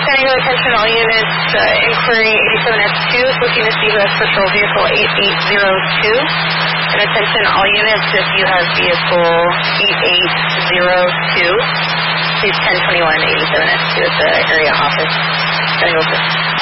Go attention all units, inquiry 87S2 is looking to see U.S. Patrol Vehicle 8802. And attention all units, if you have Vehicle 8802, please 1021 87S2 at the area office. Go